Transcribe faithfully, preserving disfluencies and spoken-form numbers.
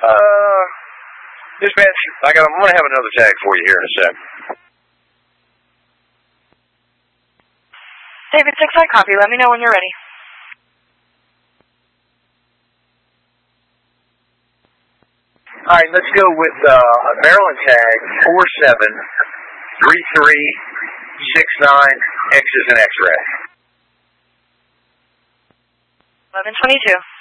Uh, dispatch, I got, I'm going to have another tag for you here in a sec. David six, I copy. Let me know when you're ready. All right, let's go with uh, Maryland tag four seven three three six nine, X is an X-ray. eleven twenty-two.